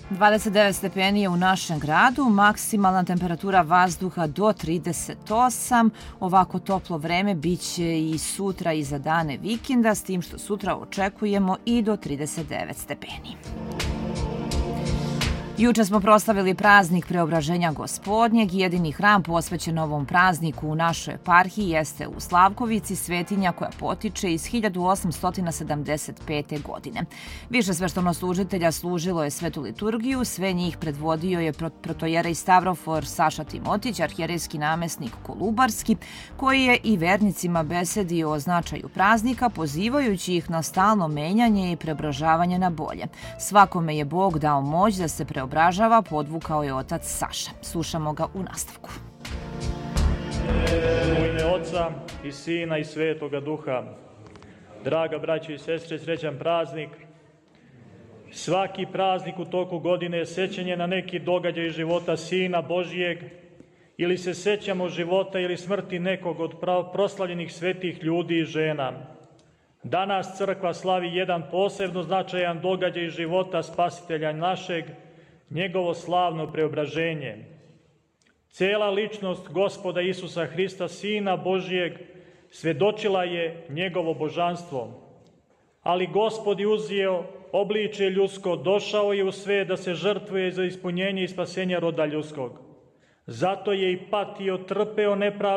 29 stepeni je u našem gradu, maksimalna temperatura vazduha do 38. Ovako toplo vreme biće i sutra i za dane vikenda, s tim što sutra očekujemo i do 39 stepeni. Juče smo proslavili praznik Preobraženja Gospodnjeg. Jedini hram posvećen ovom prazniku u našoj eparhiji jeste u Slavkovici, svetinja koja potiče iz 1875. godine. Više sveštenoslужitelja služilo je svetu liturgiju, sve njih predvodio je protojerej Stavrofor Saša Timotić, arhijerejski namesnik Kolubarski, koji je i vernicima besedio o značaju praznika, pozivajući ih na stalno menjanje i preobražavanje na bolje. Svakome je Bog dao moć da se preobražava, podvukao je otac Saša. Slušamo ga u nastavku. U ime Oca i Sina i Svetoga Duha. Draga braćo i sestre, srećan praznik. Svaki praznik u toku godine je sećanje na neki događaj života Sina Božijeg, ili se sećamo života ili smrti nekog od proslavljenih svetih ljudi i žena. Danas crkva slavi jedan posebno značajan događaj života Spasitelja našeg, njegovo slavno preobraženje. Cela ličnost Gospoda Isusa Hrista, Sina Božijeg, svedočila je njegovo božanstvo. Ali Gospod je uzeo obličje ljudsko, došao je u svet da se žrtvuje za ispunjenje i spasenje roda ljudskog. Zato je i patio, trpeo nepravdu